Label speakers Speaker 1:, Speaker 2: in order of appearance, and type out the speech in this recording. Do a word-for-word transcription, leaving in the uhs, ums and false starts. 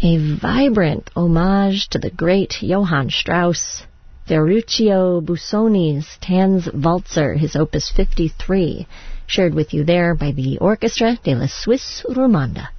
Speaker 1: A vibrant homage to the great Johann Strauss, Ferruccio Busoni's Tanz Walzer, his opus fifty-three, shared with you there by the Orchestra de la Suisse Romande.